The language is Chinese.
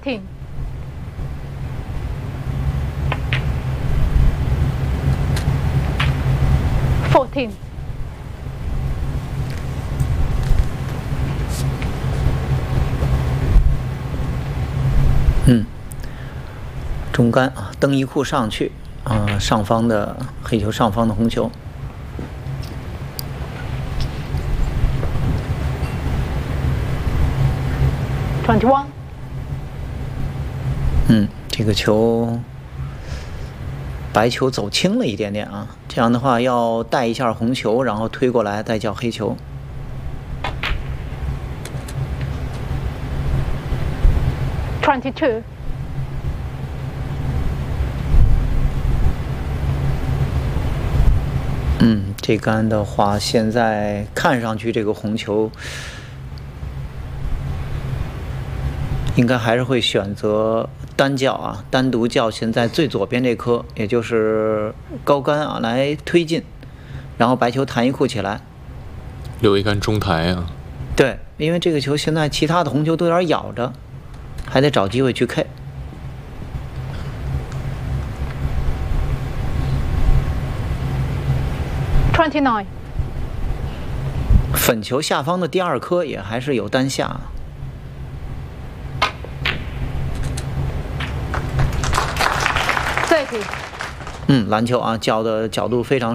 13. 14. 中杆啊，蹬一库上去啊，上方的黑球，上方的红球。 21. 这个球，白球走轻了一点点啊，这样的话要带一下红球，然后推过来再叫黑球。 22. 这杆的话，现在看上去这个红球应该还是会选择单叫啊，单独叫现在最左边这颗，也就是高杆啊，来推进，然后白球弹一库起来， 留一杆中台啊。 对，因为这个球现在其他的红球都有点咬着，还得找机会去 K。 29. 粉球下方的第二颗也还是有单下。 30. 篮球啊，叫的角度非常